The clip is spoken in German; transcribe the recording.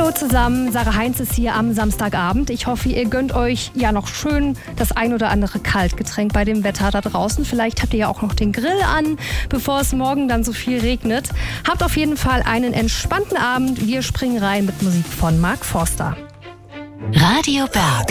Hallo zusammen, Sarah Heinz ist hier am Samstagabend. Ich hoffe, ihr gönnt euch ja noch schön das ein oder andere Kaltgetränk bei dem Wetter da draußen. Vielleicht habt ihr ja auch noch den Grill an, bevor es morgen dann so viel regnet. Habt auf jeden Fall einen entspannten Abend. Wir springen rein mit Musik von Mark Forster. Radio Berg.